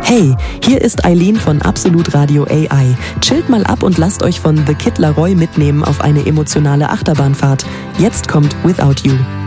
Hey, hier ist Eileen von Absolut Radio AI. Chillt mal ab und lasst euch von The Kid Laroi mitnehmen auf eine emotionale Achterbahnfahrt. Jetzt kommt Without You.